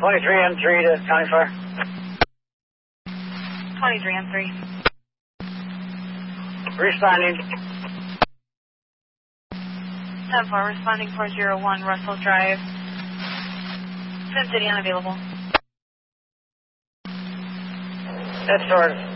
23M3 to County Fire. 23M3. Responding. 10-4, responding 401 Russell Drive. Twin City unavailable. That's sort of.